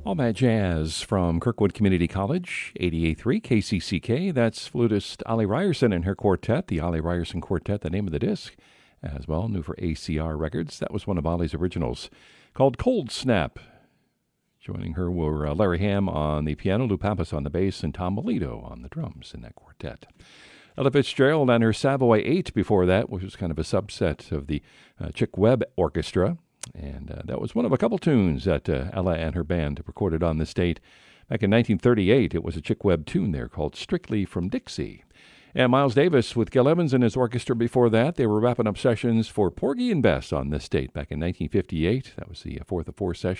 All that jazz from Kirkwood Community College, 88.3 KCCK. That's flutist Ollie Ryerson and her quartet, the Ollie Ryerson Quartet, the name of the disc, as well, new for ACR Records. That was one of Ollie's originals called Cold Snap. Joining her were Larry Ham on the piano, Lou Pappas on the bass, and Tom Melito on the drums in that quartet. Ella Fitzgerald and her Savoy 8 before that, which was kind of a subset of the Chick Webb Orchestra. And that was one of a couple tunes that Ella and her band recorded on this date. Back in 1938, it was a Chick Webb tune there called Strictly from Dixie. And Miles Davis with Gil Evans and his orchestra before that. They were wrapping up sessions for Porgy and Bess on this date back in 1958. That was the fourth of four sessions.